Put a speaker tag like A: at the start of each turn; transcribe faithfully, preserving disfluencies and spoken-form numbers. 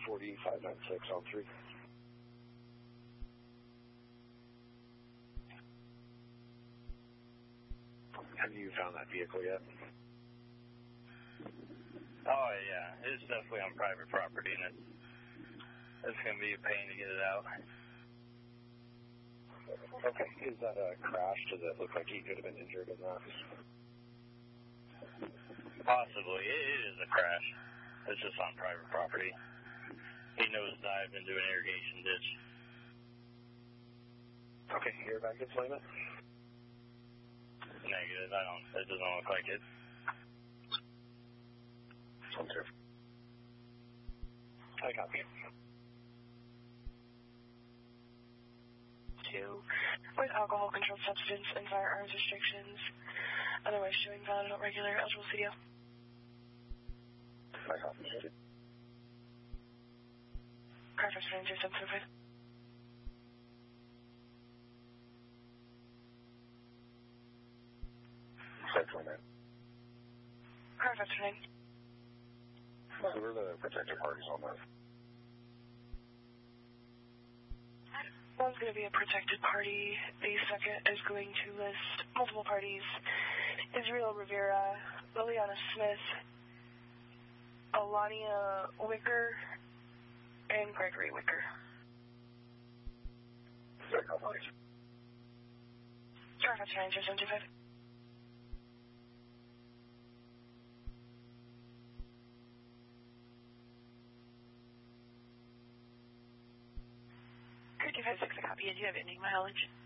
A: forty, five nine six on three. Have you found that vehicle yet?
B: Oh, yeah. It's definitely on private property, and it's, it's going to be a pain to get it out.
A: Okay. Is that a crash? Does it look like he could have been injured in that?
B: Possibly. It, it is a crash. It's just on private property. He nosedived into an irrigation ditch.
A: Okay. Airbag deployment?
B: Negative. I don't. It doesn't look like it.
A: One, two. I copy.
C: Two. With alcohol, controlled substance, and firearms restrictions, otherwise showing valid adult regular eligible C D L.
A: I copy.
C: Carfax Ranger seven seven five.
A: Central nine.
C: Carfax nine.
A: Who are the protected parties on that?
C: One's going to be a protected party. The second is going to list multiple parties. Israel Rivera, Liliana Smith, Alania Wicker, and Gregory Wicker. Carfax Ranger seven two five. two five six, I copy. And do you have ending mileage?